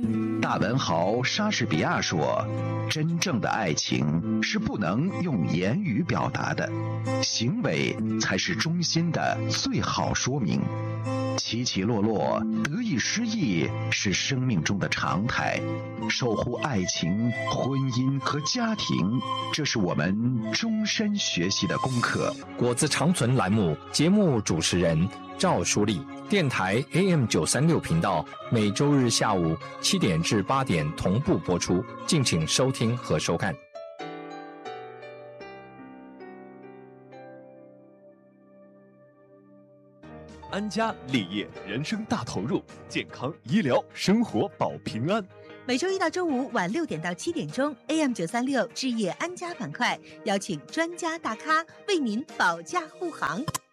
大文豪莎士比亚说：“真正的爱情是不能用言语表达的，行为才是衷心的最好说明。起起落落，得意失意是生命中的常态。守护爱情、婚姻和家庭，这是我们终身学习的功课。” 果子长存栏目节目主持人赵淑丽，电台 AM936 频道，每周日下午7点至8点同步播出，敬请收听和收看。 安家立业，人生大投入，健康医疗生活保平安。 每周一到周五晚6点到7点钟 ，AM936 置业安家板块，邀请专家大咖为您保驾护航。